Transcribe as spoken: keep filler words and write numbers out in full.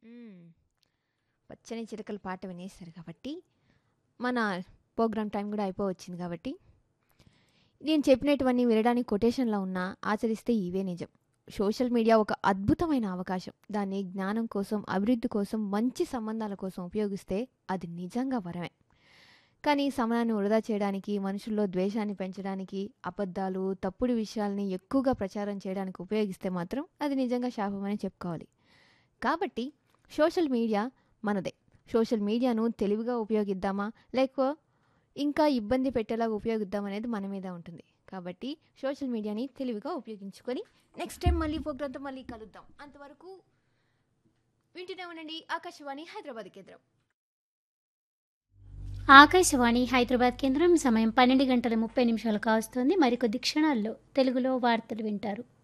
హ్మ్. పచ్చని చిలకల పాట వినేశారు కాబట్టి, మన ప్రోగ్రామ్ టైం గూడా అయిపోవచ్చింది కాబట్టి, నేను చెప్పినటువన్నీ వినడానికి కొటేషన్‌లా ఉన్నా, ఆచరిస్తే ఇవే నిజం. సోషల్ మీడియా ఒక అద్భుతమైన అవకాశం. దాన్ని జ్ఞానం కోసం, అభివృద్ధి కోసం, మంచి సంబంధాల కోసం ఉపయోగిస్తే అది నిజంగా వరమే. కానీ సమయాన్ని వృధా చేయడానికి, మనుషుల్లో ద్వేషాన్ని పెంచడానికి, అబద్ధాలు, తప్పుడు విషయాల్ని ఎక్కువగా ప్రచారం చేయడానికి ఉపయోగిస్తే మాత్రం అది నిజంగా శాపమనే చెప్పుకోవాలి. కాబట్టి సోషల్ మీడియా మనదే. సోషల్ మీడియాను తెలివిగా ఉపయోగిద్దామా? లేక ఇంకా ఇబ్బంది పెట్టేలాగా ఉపయోగిద్దామనేది మన మీద ఉంటుంది. కాబట్టి సోషల్ మీడియాని తెలివిగా ఉపయోగించుకొని నెక్స్ట్ టైం మళ్ళీ ప్రోగ్రామ్‌తో మళ్ళీ కలుద్దాం. అంతవరకు వింటూనే ఉండండి ఆకాశవాణి హైదరాబాద్ కేంద్రం. ఆకాశవాణి హైదరాబాద్ కేంద్రం సమయం పన్నెండు గంటల ముప్పై నిమిషాలు కావస్తోంది. మరికొద్ది క్షణాల్లో తెలుగులో వార్తలు వింటారు.